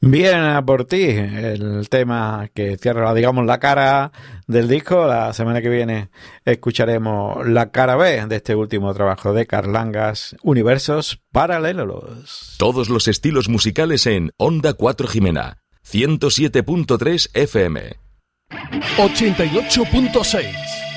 Bien, a por ti, el tema que cierra, digamos, la cara del disco. La semana que viene escucharemos la cara B de este último trabajo de Carlangas, Universos Paralelos. Todos los estilos musicales en Onda 4 Jimena, 107.3 FM. 88.6